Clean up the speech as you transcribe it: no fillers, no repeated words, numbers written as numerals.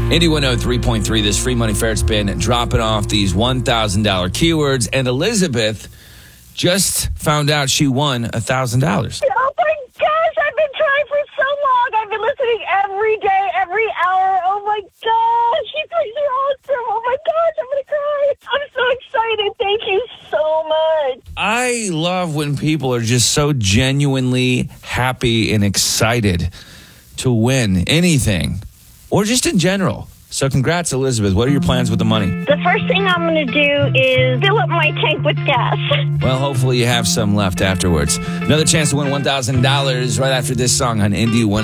Indy 103.3, this free money fair spin, dropping off these $1,000 keywords. And Elizabeth just found out she won $1,000. Oh my gosh, I've been trying for so long. I've been listening every day, every hour. Oh my gosh, you guys are awesome. Oh my gosh, I'm going to cry. I'm so excited. Thank you so much. I love when people are just so genuinely happy and excited to win anything, or just in general. So congrats, Elizabeth. What are your plans with the money? The first thing I'm going to do is fill up my tank with gas. Well, hopefully you have some left afterwards. Another chance to win $1,000 right after this song on Indy 103.